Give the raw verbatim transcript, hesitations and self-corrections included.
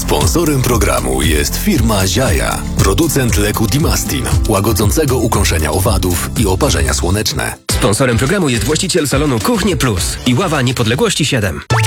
Sponsorem programu jest firma Ziaja, producent leku Dimastin, łagodzącego ukąszenia owadów i oparzenia słoneczne. Sponsorem programu jest właściciel salonu Kuchnie Plus i Ława Niepodległości siedem.